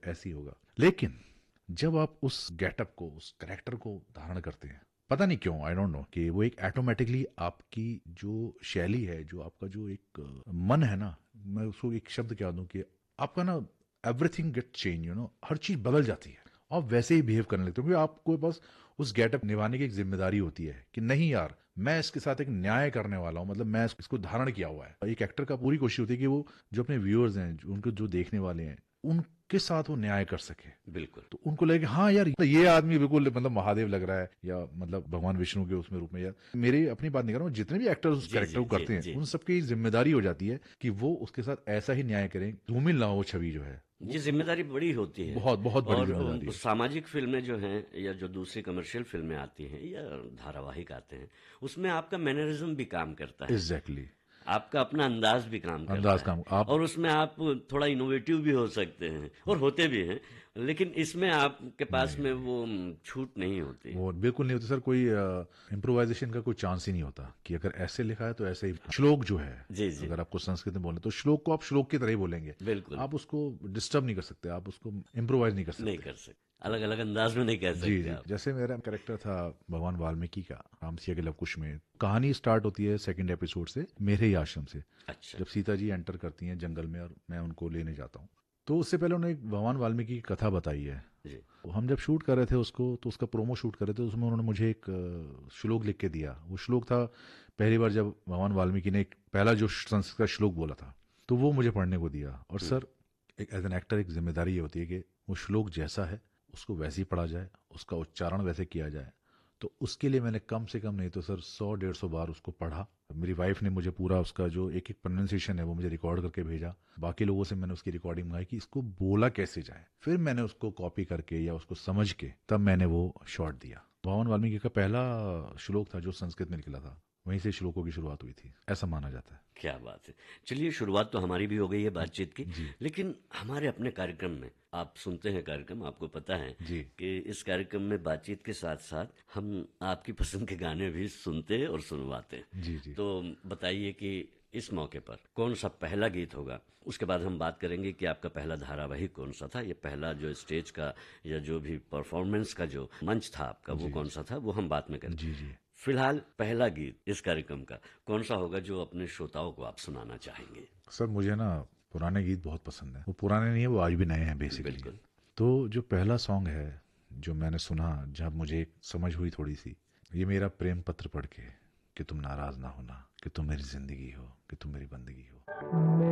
ऐसी होगा। लेकिन जब आप उस गेटअप को, उस करेक्टर को धारण करते हैं, पता नहीं क्यों, आई डोंट नो, कि वो एक ऑटोमेटिकली आपकी जो शैली है, जो आपका जो एक मन है ना, मैं उसको एक शब्द क्या दूं, कि आपका ना एवरीथिंग गेट चेंज, हर चीज बदल जाती है। आप वैसे ही बिहेव करने लगते हो, क्योंकि आपको बस उस गेटअप निभाने की एक जिम्मेदारी होती है कि नहीं यार, मैं इसके साथ एक न्याय करने वाला हूं, मतलब मैं इसको धारण किया हुआ है। एक एक्टर का पूरी कोशिश होती है कि वो जो अपने व्यूअर्स हैं, उनको जो देखने वाले हैं, उनके साथ वो न्याय कर सके। बिल्कुल। तो उनको लगे हाँ यार, ये आदमी बिल्कुल मतलब महादेव लग रहा है, या मतलब भगवान विष्णु के उसमें रूप में, या मेरी अपनी बात नहीं कर रहा हूँ, जितने भी एक्टर्स उस जी कैरेक्टर जी को जी करते हैं, जी उन सबकी जिम्मेदारी हो जाती है कि वो उसके साथ ऐसा ही न्याय करें, धूमिल ना हो वो छवि जो है। ये जिम्मेदारी बड़ी होती है। बहुत बहुत बड़ी और जिम्मेदारी है। सामाजिक फिल्में जो हैं या जो दूसरी कमर्शियल फिल्में आती हैं या धारावाहिक आते हैं, उसमें आपका मैनरिज्म भी काम करता है, एग्जैक्टली। आपका अपना अंदाज भी काम अंदाज करता है, काम आप। और उसमें आप थोड़ा इनोवेटिव भी हो सकते हैं और होते भी हैं। लेकिन इसमें आपके पास नहीं में नहीं, वो छूट नहीं होती। वो बिल्कुल नहीं होती सर, कोई इम्प्रोवाइजेशन का कोई चांस ही नहीं होता कि अगर ऐसे लिखा है तो ऐसे ही। श्लोक जो है, जी जी। अगर आपको संस्कृत में बोले तो श्लोक को आप श्लोक की तरह ही बोलेंगे। बिल्कुल। आप उसको डिस्टर्ब नहीं कर सकते, आप उसको इम्प्रोवाइज नहीं कर नहीं सकते। कर सकते, तो अलग अलग अंदाज में नहीं कह जी सकते जी, आप। जैसे मेरा कैरेक्टर था भगवान वाल्मीकि का, रामसिया के लवकुश में, कहानी स्टार्ट होती है सेकंड एपिसोड से, मेरे ही आश्रम से। अच्छा। जब सीता जी एंटर करती हैं जंगल में और मैं उनको लेने जाता हूँ, तो उससे पहले उन्होंने एक भगवान वाल्मीकि की कथा बताई है। जी हम जब शूट कर रहे थे उसको, तो उसका प्रोमो शूट कर रहे थे, उसमें उन्होंने मुझे एक श्लोक लिख के दिया। वो श्लोक था, पहली बार जब भगवान वाल्मीकि ने एक पहला जो संस्कृत का श्लोक बोला था, तो वो मुझे पढ़ने को दिया। और सर, एक एज एन एक्टर एक जिम्मेदारी ये होती है कि वो श्लोक जैसा है उसको वैसे ही पढ़ा जाए, उसका उच्चारण वैसे किया जाए। तो उसके लिए मैंने कम से कम नहीं तो सर 100-150 बार उसको पढ़ा। मेरी वाइफ ने मुझे पूरा उसका जो एक एक प्रोनाउंसिएशन है वो मुझे रिकॉर्ड करके भेजा। बाकी लोगों से मैंने उसकी रिकॉर्डिंग मंगाई कि इसको बोला कैसे जाए, फिर मैंने उसको कॉपी करके या उसको समझ के तब मैंने वो शॉट दिया। भगवान वाल्मीकि का पहला श्लोक था जो संस्कृत में निकला था, वहीं से श्लोकों की शुरुआत हुई थी, ऐसा माना जाता है। क्या बात है। चलिए, शुरुआत तो हमारी भी हो गई है बातचीत की। जी लेकिन हमारे अपने कार्यक्रम में, आप सुनते हैं कार्यक्रम, आपको पता है जी कि इस कार्यक्रम में बातचीत के साथ साथ हम आपकी पसंद के गाने भी सुनते हैं और सुनवाते हैं। जी जी। तो बताइए कि इस मौके पर कौन सा पहला गीत होगा। उसके बाद हम बात करेंगे कि आपका पहला धारावाहिक कौन सा था, ये पहला जो स्टेज का या जो भी परफॉर्मेंस का जो मंच था आपका, वो जी कौन सा था, वो हम बाद में करें। जी जी। फिलहाल पहला गीत इस कार्यक्रम का कौन सा होगा जो अपने श्रोताओं को आप सुनाना चाहेंगे। सर मुझे ना पुराने गीत बहुत पसंद है, वो पुराने नहीं है, वो आज भी नए हैं बेसिकली। बिल्कुल। तो जो पहला सॉन्ग है जो मैंने सुना जब मुझे समझ हुई थोड़ी सी, ये मेरा प्रेम पत्र पढ़ के, कि तुम नाराज ना होना, कि तुम मेरी जिंदगी हो, कि तुम मेरी बंदगी हो।